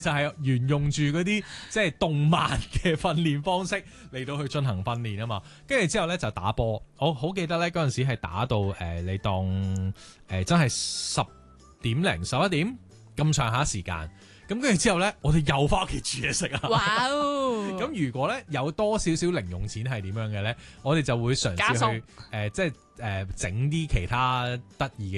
就係沿用住嗰啲即係動漫嘅訓練方式嚟到去進行訓練啊嘛，跟住之後咧就打波，我好記得咧嗰陣時係打到你當真係10:00-11:00咁上下時間，咁跟住之後咧我哋又翻屋企煮嘢食啊！ 哇哦！ 咁如果咧有多少少零用錢係點樣嘅咧，我哋就會嘗試去即係整啲其他得意嘅